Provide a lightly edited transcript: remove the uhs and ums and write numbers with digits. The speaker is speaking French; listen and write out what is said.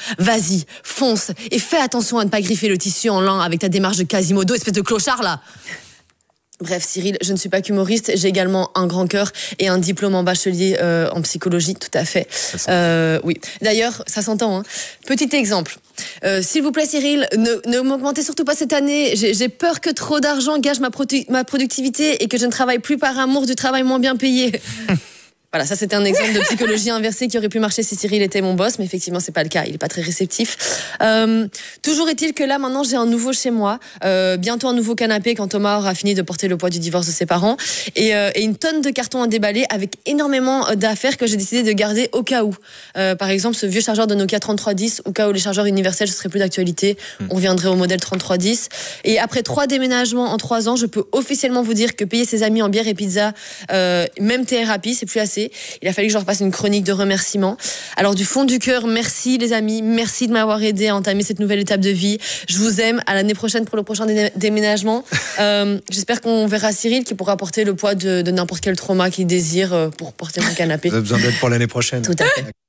Vas-y, fonce et fais attention à ne pas griffer le tissu en lin avec ta démarche de Quasimodo, espèce de clochard là. Bref, Cyril, je ne suis pas qu'humoriste, j'ai également un grand cœur et un diplôme en bachelier en psychologie, tout à fait. Oui. D'ailleurs, ça s'entend. Hein. Petit exemple. S'il vous plaît, Cyril, ne m'augmentez surtout pas cette année. J'ai peur que trop d'argent gâche ma productivité et que je ne travaille plus par amour du travail moins bien payé. Voilà, ça c'était un exemple de psychologie inversée qui aurait pu marcher si Cyril était mon boss, mais effectivement c'est pas le cas, il est pas très réceptif. Toujours est-il que là maintenant j'ai un nouveau chez moi, bientôt un nouveau canapé quand Thomas aura fini de porter le poids du divorce de ses parents, et une tonne de cartons à déballer avec énormément d'affaires que j'ai décidé de garder au cas où. Par exemple ce vieux chargeur de Nokia 3310, au cas où les chargeurs universels ce serait plus d'actualité, on reviendrait au modèle 3310. Et après 3 déménagements en 3 ans, je peux officiellement vous dire que payer ses amis en bière et pizza, même thérapie, c'est plus assez. Il a fallu que je leur fasse une chronique de remerciements. Alors du fond du cœur, merci les amis, merci de m'avoir aidé à entamer cette nouvelle étape de vie. Je vous aime, à l'année prochaine pour le prochain déménagement. J'espère qu'on verra Cyril qui pourra porter le poids de n'importe quel trauma qu'il désire pour porter mon canapé. Vous avez besoin d'aide pour l'année prochaine. Tout à fait.